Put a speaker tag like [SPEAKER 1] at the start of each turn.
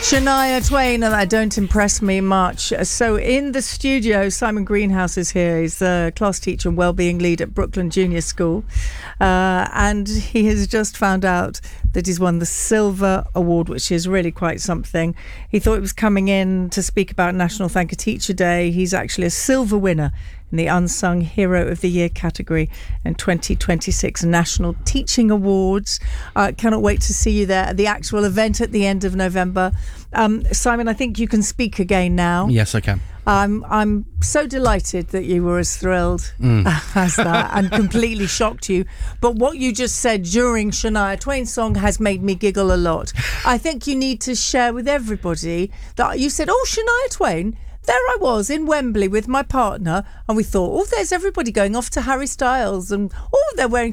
[SPEAKER 1] Shania Twain, and that don't impress me much. So in the studio, Simon Greenhouse is here. He's the class teacher and wellbeing lead at Brooklyn Junior School. And he has just found out that he's won the Silver Award, which is really quite something. He thought he was coming in to speak about National Thank a Teacher Day. He's actually a silver winner in the Unsung Hero of the Year category in 2026 National Teaching Awards. Cannot wait to see you there at the actual event at the end of November. Simon, I think you can speak again now.
[SPEAKER 2] Yes, I can.
[SPEAKER 1] I'm so delighted that you were as thrilled as that and completely shocked you. But what you just said during Shania Twain's song has made me giggle a lot. I think you need to share with everybody that you said, oh, Shania Twain. There I was in Wembley with my partner, and we thought, oh, there's everybody going off to Harry Styles, and oh, they're wearing